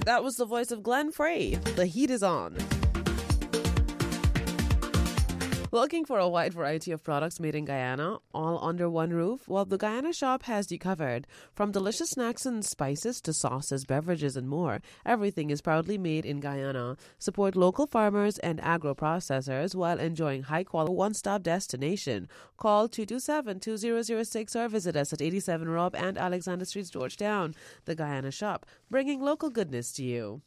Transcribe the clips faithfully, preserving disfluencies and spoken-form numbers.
That was the voice of Glenn Frey. The heat is on. Looking for a wide variety of products made in Guyana, all under one roof? Well, the Guyana Shop has you covered. From delicious snacks and spices to sauces, beverages, and more, everything is proudly made in Guyana. Support local farmers and agro-processors while enjoying high-quality one-stop destination. Call two two seven, two zero zero six or visit us at eighty-seven Rob and Alexander Streets, Georgetown. The Guyana Shop, bringing local goodness to you.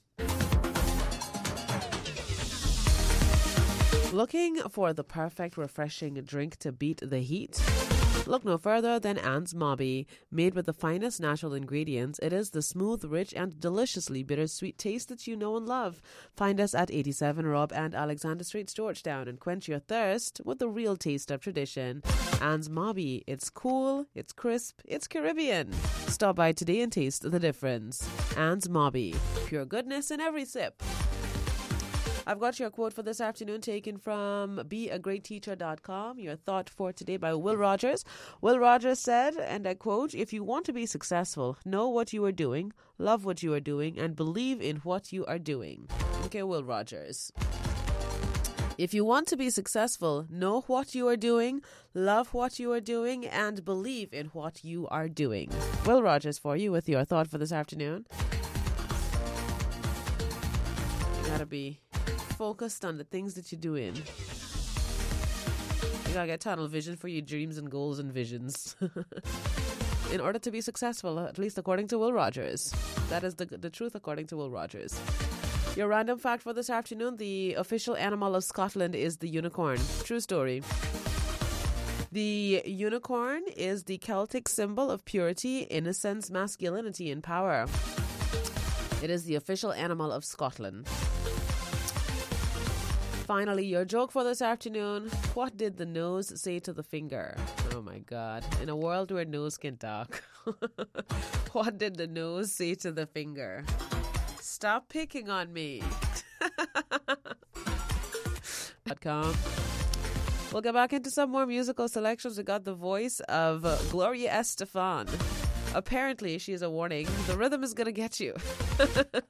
Looking for the perfect refreshing drink to beat the heat? Look no further than Anne's Mobby. Made with the finest natural ingredients, it is the smooth, rich, and deliciously bittersweet taste that you know and love. Find us at eighty-seven Rob and Alexander Streets, Georgetown, and quench your thirst with the real taste of tradition. Anne's Mobby. It's cool, it's crisp, it's Caribbean. Stop by today and taste the difference. Anne's Mobby. Pure goodness in every sip. I've got your quote for this afternoon taken from be a great teacher dot com. Your thought for today by Will Rogers. Will Rogers said, and I quote, "If you want to be successful, know what you are doing, love what you are doing, and believe in what you are doing." Okay, Will Rogers. If you want to be successful, know what you are doing, love what you are doing, and believe in what you are doing. Will Rogers for you with your thought for this afternoon. You gotta be focused on the things that you're doing. You gotta get tunnel vision for your dreams and goals and visions. In order to be successful, at least according to Will Rogers. That is the, the truth according to Will Rogers. Your random fact for this afternoon: the official animal of Scotland is the unicorn. True story. The unicorn is the Celtic symbol of purity, innocence, masculinity, and power. It is the official animal of Scotland. Finally, your joke for this afternoon: what did the nose say to the finger? Oh my God. In a world where nose can talk. What did the nose say to the finger? Stop picking on me. We'll get back into some more musical selections. We got the voice of Gloria Estefan. Apparently, she is a warning. The rhythm is going to get you.